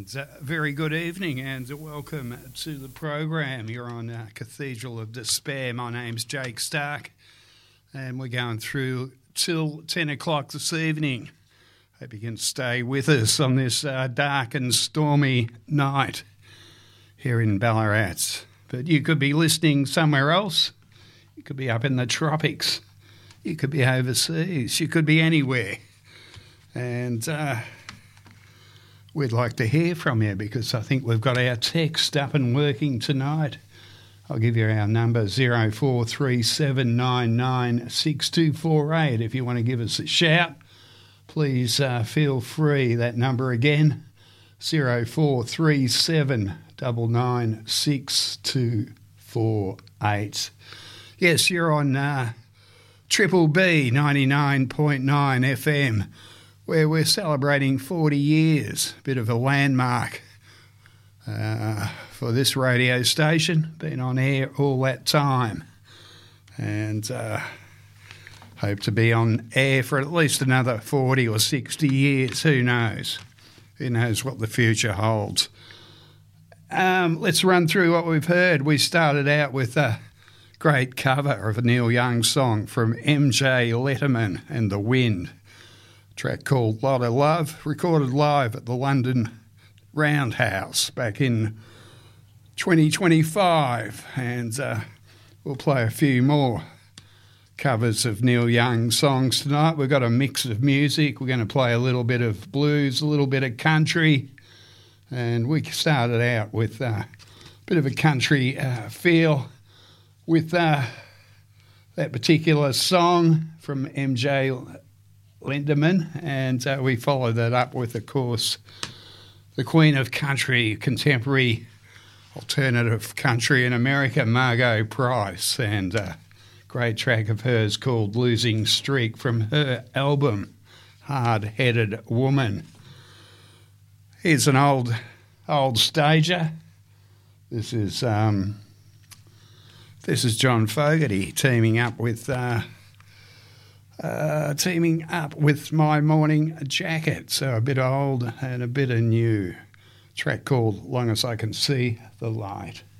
And very good evening and welcome to the program. You're on Cathedral of Despair. My name's Jake Stark and we're going through till 10 o'clock this evening. Hope you can stay with us on this dark and stormy night here in Ballarat. But you could be listening somewhere else. You could be up in the tropics. You could be overseas. You could be anywhere. And we'd like to hear from you because I think we've got our text up and working tonight. I'll give you our number, 0437996248. If you want to give us a shout, please feel free. That number again, 0437996248. Yes, you're on Triple B 99.9 FM, where we're celebrating 40 years, a bit of a landmark for this radio station. Been on air all that time and hope to be on air for at least another 40 or 60 years. Who knows? Who knows what the future holds? Let's run through what we've heard. We started out with a great cover of a Neil Young song from MJ Letterman and The Wind. Track called Lot of Love, recorded live at the London Roundhouse back in 2025. And we'll play a few more covers of Neil Young songs tonight. We've got a mix of music. We're going to play a little bit of blues, a little bit of country. And we started out with a bit of a country feel with that particular song from MJ Lenderman, and we followed that up with, of course, the Queen of Country, contemporary alternative country in America, Margot Price, and a great track of hers called Losing Streak from her album, Hard-Headed Woman. Here's an old stager. This is John Fogerty teaming up with My Morning Jacket. So a bit old and a bit of new. Track called Long As I Can See the Light.